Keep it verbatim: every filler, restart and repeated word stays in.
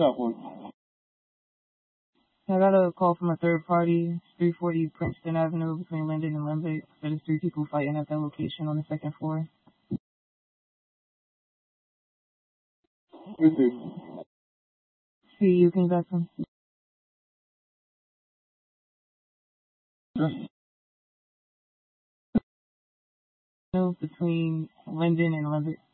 up, boy? I got a call from a third party, three forty Princeton Avenue between Linden and Limbic. There's three people fighting at that location on the second floor. Who's this? See you, can you back from? No, between Linden and Limbic.